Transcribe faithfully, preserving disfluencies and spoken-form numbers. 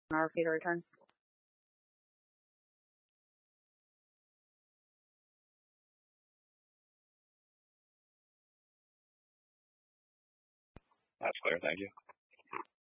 Our fee to return. That's clear. Thank you.